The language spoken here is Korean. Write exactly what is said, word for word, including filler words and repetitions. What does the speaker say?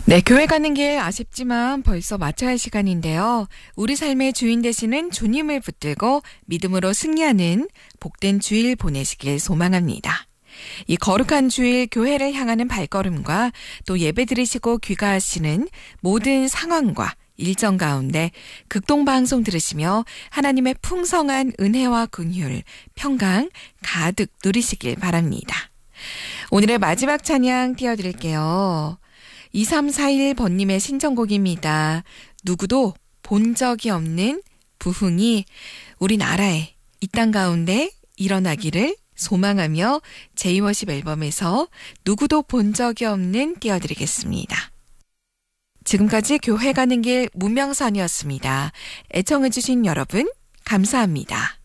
네, 교회 가는 길 아쉽지만 벌써 마쳐야 할 시간인데요. 우리 삶의 주인 되시는 주님을 붙들고 믿음으로 승리하는 복된 주일 보내시길 소망합니다. 이 거룩한 주일 교회를 향하는 발걸음과 또 예배 드리시고 귀가하시는 모든 상황과 일정 가운데 극동방송 들으시며 하나님의 풍성한 은혜와 긍휼, 평강 가득 누리시길 바랍니다. 오늘의 마지막 찬양 띄워드릴게요. 이삼사일 번님의 신청곡입니다. 누구도 본 적이 없는 부흥이 우리나라에 이 땅 가운데 일어나기를 소망하며 제이워십 앨범에서 누구도 본 적이 없는 띄워드리겠습니다. 지금까지 교회 가는 길 문명선이었습니다. 애청해주신 여러분 감사합니다.